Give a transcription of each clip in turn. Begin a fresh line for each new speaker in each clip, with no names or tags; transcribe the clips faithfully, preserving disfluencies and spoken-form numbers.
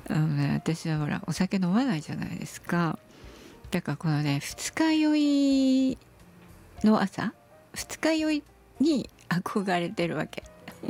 あのね、私はほらお酒飲まないじゃないですか。だからこのね二日酔いの朝、二日酔いに憧れてるわけ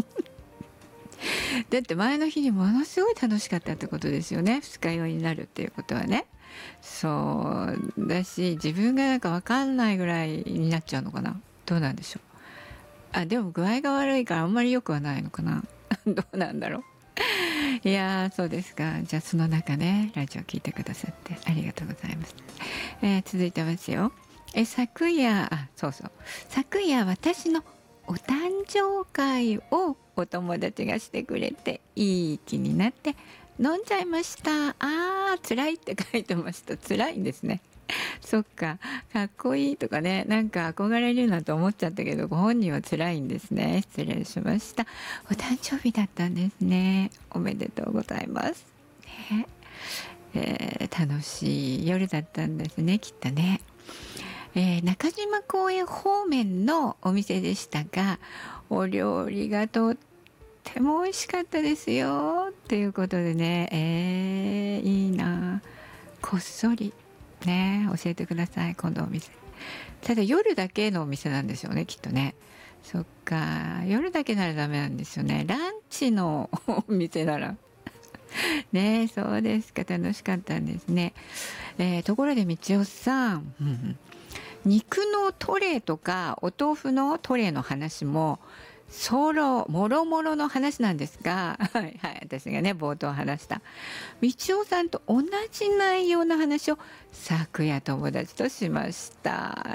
だって前の日にものすごい楽しかったってことですよね、二日酔いになるっていうことはね。そうだし、自分がなんか分かんないぐらいになっちゃうのかな、どうなんでしょう。あ、でも具合が悪いからあんまり良くはないのかなどうなんだろう。いやー、そうですか。じゃあその中ね、ラジオ聞いてくださってありがとうございます。えー、続いてますよ。え昨夜、あ、そうそう、昨夜私のお誕生会をお友達がしてくれていい気になって飲んじゃいました。あー辛いって書いてました。辛いんですね。そっか、かっこいいとかね、なんか憧れるなと思っちゃったけど、ご本人は辛いんですね。失礼しました。お誕生日だったんですね。おめでとうございます。ねえー、楽しい夜だったんですね、きっとね。えー、中島公園方面のお店でしたが、お料理がとっても美味しかったですよということでね、えー、いいな、こっそりね教えてください、今度お店。ただ夜だけのお店なんですよね、きっとね。そっか、夜だけならダメなんですよね。ランチのお店ならね。そうですか、楽しかったんですね。えー、ところで道夫さん、うん、肉のトレーとかお豆腐のトレーの話もそろもろもろの話なんですが、はいはい、私がね冒頭話した道夫さんと同じ内容の話を昨夜友達としました。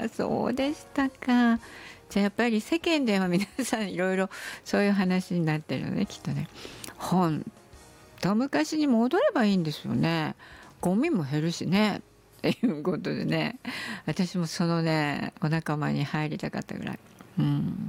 そうでしたか。じゃあやっぱり世間では皆さんいろいろそういう話になってるのね、きっとね。ほんと昔に戻ればいいんですよね。ゴミも減るしねっていうことでね、私もそのねお仲間に入りたかったぐらい。うん、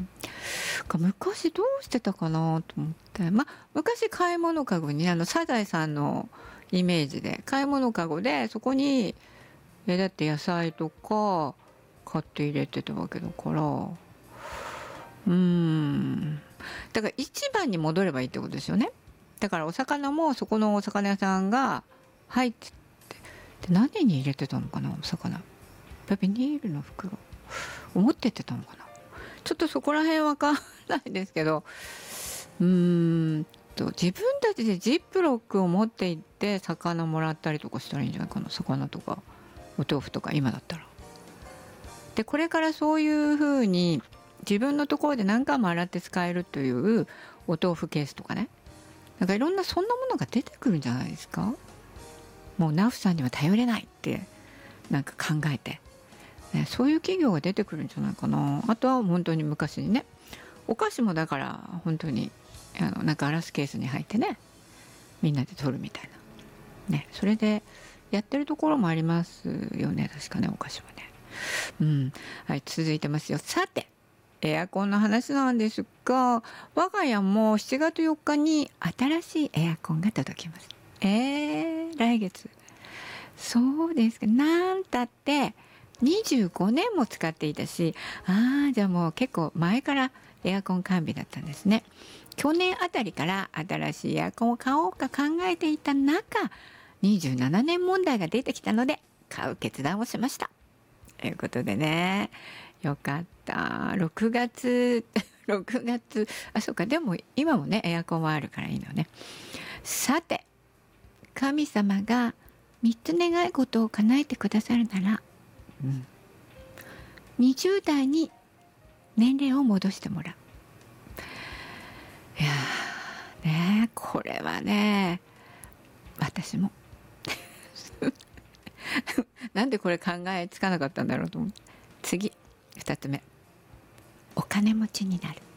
昔どうしてたかなと思って、まあ昔買い物かごにあのサザエさんのイメージで買い物かごでそこにえだって野菜とか買って入れてたわけだから、うーんだから市場に戻ればいいってことですよね。だからお魚もそこのお魚屋さんが入ってで何に入れてたのかな、お魚。ビニールの袋持ってってたのかな、ちょっとそこら辺わかんないですけど、うーんと自分たちでジップロックを持って行って魚もらったりとかしたらいいんじゃないかな、魚とかお豆腐とか今だったら。でこれからそういう風に自分のところで何回も洗って使えるというお豆腐ケースとかね、なんかいろんなそんなものが出てくるんじゃないですか。もうナフさんには頼れないってなんか考えて、ね、そういう企業が出てくるんじゃないかな。あとは本当に昔にね、お菓子もだから本当にあのなんかガラスケースに入ってね、みんなで取るみたいなね、それでやってるところもありますよね、確かね、お菓子はね。うん、はい、続いてますよ。さてエアコンの話なんですが、我が家もしちがつよっかに新しいエアコンが届きます。えー、来月。そうですか。なんたってにじゅうごねんも使っていたし、ああ、じゃあもう結構前からエアコン完備だったんですね。去年あたりから新しいエアコンを買おうか考えていた中、にじゅうななねん問題が出てきたので買う決断をしました。ということでね、よかった。ろくがつろくがつ、あ、そうか、でも今もねエアコンはあるからいいのね。さて、神様がみっつ願い事を叶えてくださるなら、うん、にじゅう代に年齢を戻してもらう。いやーね、これはね私もなんでこれ考えつかなかったんだろうと思って。次ふたつめ、お金持ちになる、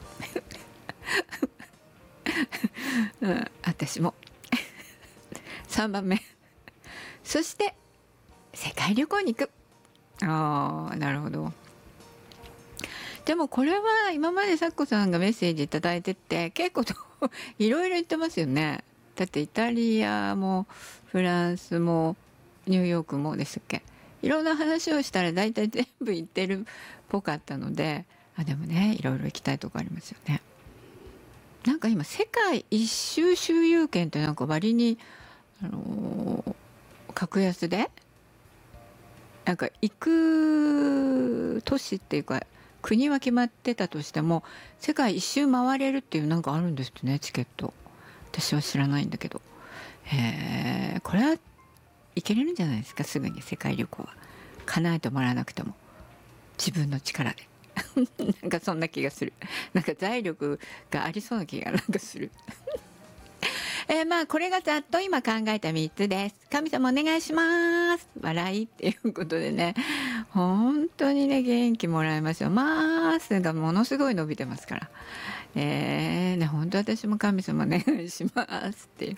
うん、私もさんばんめ、そして世界旅行に行く。ああ、なるほど。でもこれは今までさっこさんがメッセージいただいてって結構いろいろ言ってますよね。だってイタリアもフランスもニューヨークもでしたっけ、いろんな話をしたら大体全部言ってるっぽかったので、あ、でもねいろいろ行きたいとこありますよね。なんか今世界一周周遊券ってなんか割にあの格安でなんか行く都市っていうか国は決まってたとしても世界一周回れるっていうなんかあるんですね、チケット。私は知らないんだけど、へえ、これは行けれるんじゃないですか、すぐに世界旅行は。叶えてもらわなくても自分の力でなんかそんな気がする。なんか財力がありそうな気がなんかするえー、まあこれがざっと今考えたみっつです。神様お願いします。笑いっていうことでね、本当にね元気もらえますよ。まーすがものすごい伸びてますから。えー、ね本当私も神様お願いしますっていう。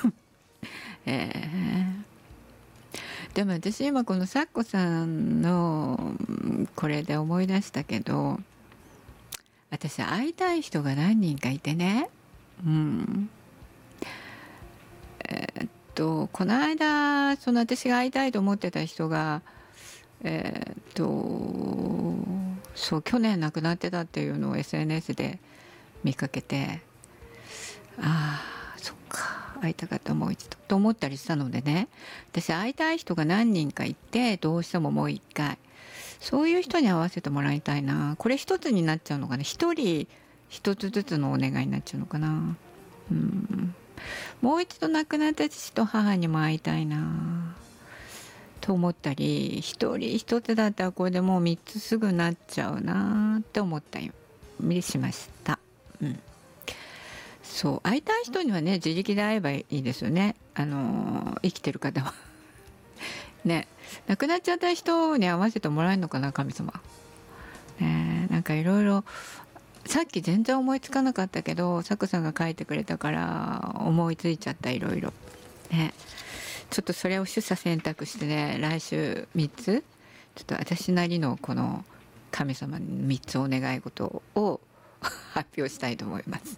えー、でも私今このサッコさんのこれで思い出したけど、私会いたい人が何人かいてね、うん。えーっとこの間その私が会いたいと思ってた人がえーっとそう去年亡くなってたっていうのを エスエヌエス で見かけて、ああそっか会いたかったもう一度と思ったりしたのでね、私会いたい人が何人かいてどうしてももう一回そういう人に会わせてもらいたいな。これ一つになっちゃうのかな、一人一つずつのお願いになっちゃうのかな。うん、もう一度亡くなった父と母にも会いたいなと思ったり、一人一つだったらこれでもうみっつすぐなっちゃうなって思ったりしました。うん、そう会いたい人にはね自力で会えばいいですよね。あのー生きてる方はね、亡くなっちゃった人に会わせてもらえるのかな、神様。ね、なんかいろいろさっき全然思いつかなかったけどサクさんが書いてくれたから思いついちゃった。いろいろね、ちょっとそれを取捨選択してね、来週みっつちょっと私なりのこの神様にみっつお願い事を発表したいと思います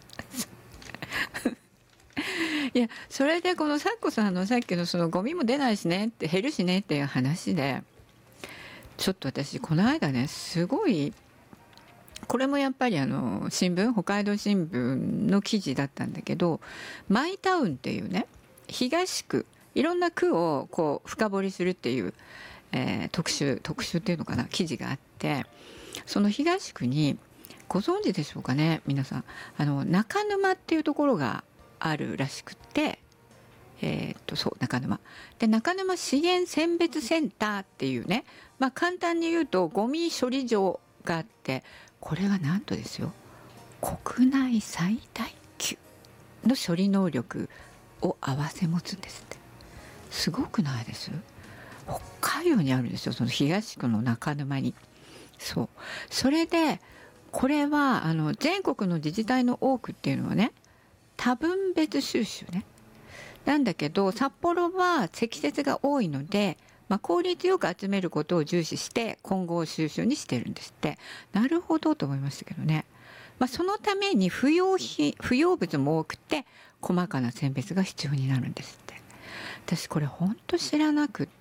いやそれでこのサッコさんのさっきのそのゴミも出ないしねって減るしねっていう話で、ちょっと私この間ねすごいこれもやっぱりあの新聞北海道新聞の記事だったんだけど、マイタウンっていうね東区いろんな区をこう深掘りするっていう、えー、特集特集っていうのかな記事があって、その東区にご存知でしょうかね皆さん、あの中沼っていうところがあるらしくて、えー、っとそう中沼で中沼資源選別センターっていうね、まあ簡単に言うとゴミ処理場があって、これがなんとですよ国内最大級の処理能力を併せ持つんですって。すごくないです？北海道にあるんですよ、その東区の中沼に。そうそれでこれはあの全国の自治体の多くっていうのはね多分別収集ねなんだけど、札幌は積雪が多いので、まあ、効率よく集めることを重視して混合収集にしてるんですって。なるほどと思いましたけどね。まあ、そのために不要品不要物も多くて細かな選別が必要になるんですって。私これ本当知らなくって、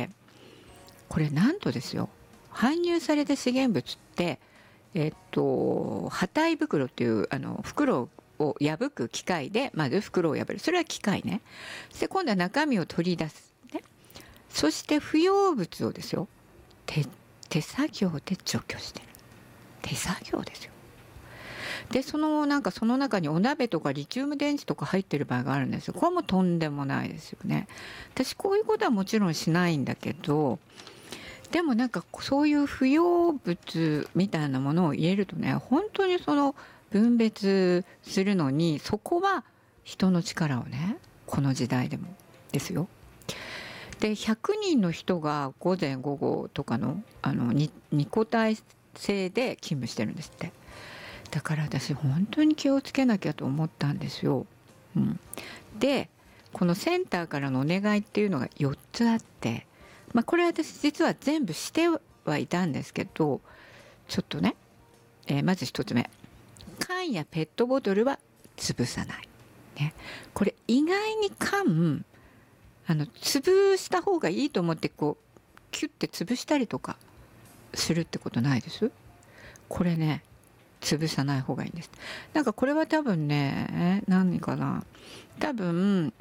これなんとですよ搬入された資源物ってえっと破体袋っていうあの袋を破く機械でまず袋を破る、それは機械ね。で今度は中身を取り出す、ね、そして不要物をですよ 手, 手作業で除去してる。手作業ですよ。でそのなんかその中にお鍋とかリチウム電池とか入ってる場合があるんですよ。これもとんでもないですよね。私こういうことはもちろんしないんだけど、でもなんかそういう不要物みたいなものを入れるとね、本当にその分別するのにそこは人の力をね、この時代でもですよ。でひゃくにんの人が午前午後とかのあの 2, 2個体制で勤務してるんですって。だから私本当に気をつけなきゃと思ったんですよ。うん、でこのセンターからのお願いっていうのがよっつあって、まあ、これ私実は全部してはいたんですけど、ちょっとね、えー、まずひとつめ、缶やペットボトルは潰さない、ね、これ意外に缶あの潰した方がいいと思ってこうキュッて潰したりとかするってことないです？これね潰さない方がいいんです。なんかこれは多分ね何かな多分